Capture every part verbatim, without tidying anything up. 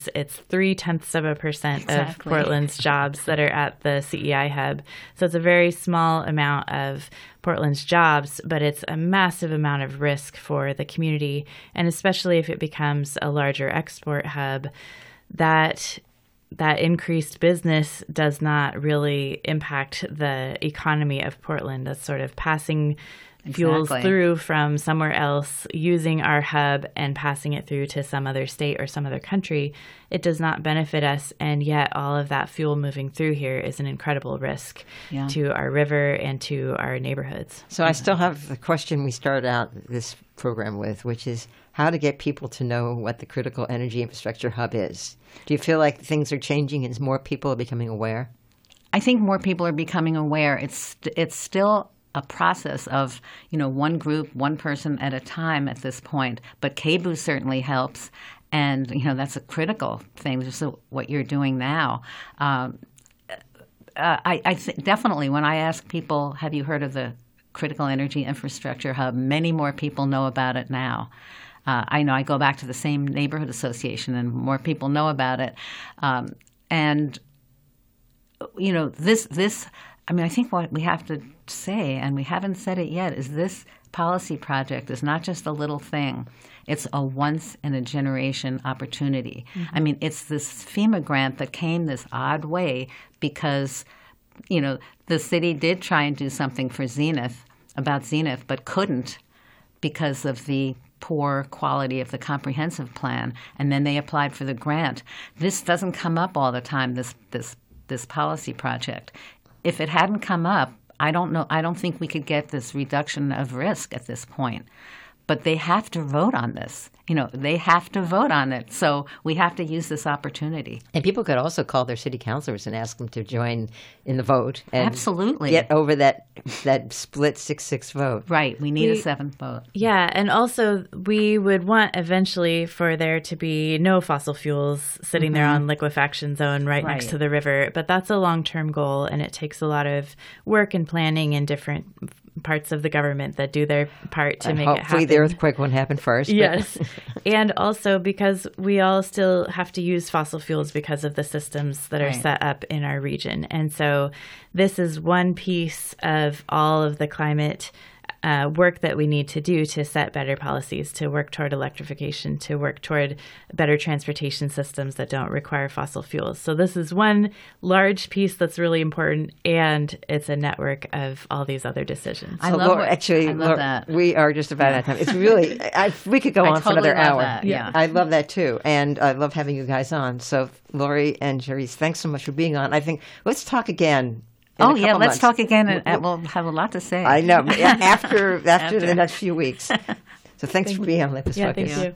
It's three-tenths of a percent exactly. of Portland's jobs that are at the C E I hub. So it's a very small amount of Portland's jobs, but it's a massive amount of risk for the community. And especially if it becomes a larger export hub, that that increased business does not really impact the economy of Portland. That's sort of passing fuels exactly. through from somewhere else, using our hub and passing it through to some other state or some other country. It does not benefit us, and yet all of that fuel moving through here is an incredible risk yeah. to our river and to our neighborhoods. So I still have the question we started out this program with, which is how to get people to know what the Critical Energy Infrastructure Hub is. Do you feel like things are changing and more people are becoming aware? I think more people are becoming aware. It's it's still a process of, you know, one group, one person at a time at this point. But K B U certainly helps. And, you know, that's a critical thing, just what you're doing now. Um, uh, I, I th- definitely, when I ask people, have you heard of the Critical Energy Infrastructure Hub, many more people know about it now. Uh, I know I go back to the same neighborhood association and more people know about it. Um, and, you know, this this I mean, I think what we have to say, and we haven't said it yet, is this policy project is not just a little thing. It's a once-in-a-generation opportunity. Mm-hmm. I mean, it's this FEMA grant that came this odd way because, you know, the city did try and do something for Zenith, about Zenith, but couldn't because of the poor quality of the comprehensive plan, and then they applied for the grant. This doesn't come up all the time, this this this policy project. If it hadn't come up, I don't know. I don't think we could get this reduction of risk at this point. But they have to vote on this. You know, they have to vote on it. So we have to use this opportunity. And people could also call their city councilors and ask them to join in the vote. And absolutely. Get over that that split six six vote. Right. We need we, a seventh vote. Yeah. And also we would want eventually for there to be no fossil fuels sitting mm-hmm. there on liquefaction zone right, right next to the river. But that's a long-term goal, and it takes a lot of work and planning in different parts of the government that do their part to and make it happen. Hopefully the earthquake won't happen first. Yes. And also because we all still have to use fossil fuels because of the systems that are right. set up in our region. And so this is one piece of all of the climate uh, work that we need to do to set better policies, to work toward electrification, to work toward better transportation systems that don't require fossil fuels. So this is one large piece that's really important, and it's a network of all these other decisions. I so love Laura, what, actually, I love Laura, that. We are just about out of time. It's really, I, we could go I on totally for another love hour. That, yeah. I love that too. And I love having you guys on. So Lori and Cherise, thanks so much for being on. I think let's talk again. Oh, yeah, let's months. talk again, and, and we'll have a lot to say. I know, after, after, After. the next few weeks. So thanks Thank for you. being on Olympus Yeah, Focus. thank you.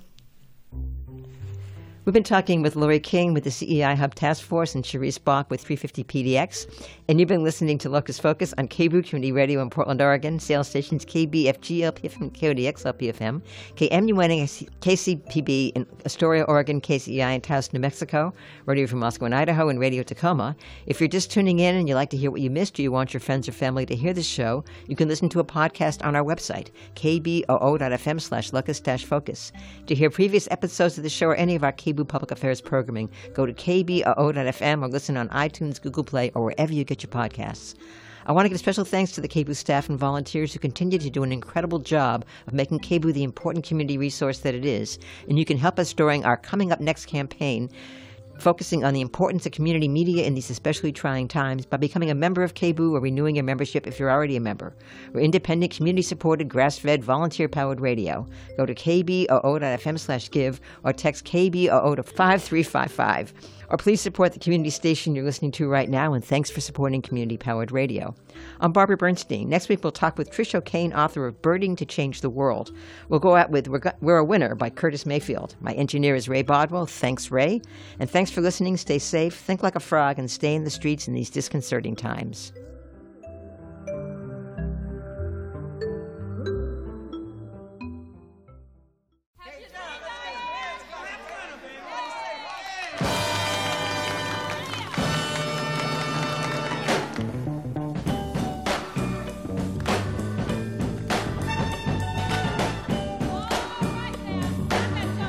We've been talking with Lori King with the C E I Hub Task Force and Cherise Bach with three fifty P D X. And you've been listening to Locus Focus on K B U Community Radio in Portland, Oregon. Sales stations K B F G L P F M, K O D X L P F M, K M U N K C P B in Astoria, Oregon, K C E I in Taos, New Mexico, Radio from Moscow and Idaho, and Radio Tacoma. If you're just tuning in and you'd like to hear what you missed, or you want your friends or family to hear this show, you can listen to a podcast on our website, k b o o dot f m slash locus dash focus. To hear previous episodes of the show or any of our K B U Public Affairs programming, go to k b o o dot f m or listen on iTunes, Google Play, or wherever you get your podcasts. I want to give special thanks to the K B U staff and volunteers who continue to do an incredible job of making K B U the important community resource that it is. And you can help us during our Coming Up Next campaign, focusing on the importance of community media in these especially trying times by becoming a member of K B U or renewing your membership if you're already a member. We're independent, community-supported, grass-fed, volunteer-powered radio. Go to k b o o dot f m slash give or text K B O O to five three five five. Or please support the community station you're listening to right now, and thanks for supporting community-powered radio. I'm Barbara Bernstein. Next week we'll talk with Trish O'Kane, author of Birding to Change the World. We'll go out with We're a Winner by Curtis Mayfield. My engineer is Ray Bodwell. Thanks, Ray. And thanks for listening. Stay safe, think like a frog, and stay in the streets in these disconcerting times.